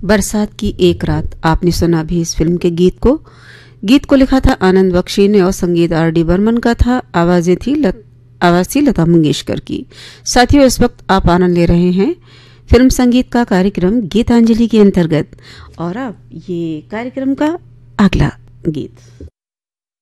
बरसात की एक रात। आपने सुना भी इस फिल्म के गीत को लिखा था आनंद बख्शी ने और संगीत आर.डी. बर्मन का था। आवाज थी लता मंगेशकर की। साथियों, इस वक्त आप आनंद ले रहे हैं फिल्म संगीत का कार्यक्रम गीतांजलि के अंतर्गत। और अब ये कार्यक्रम का अगला गीत।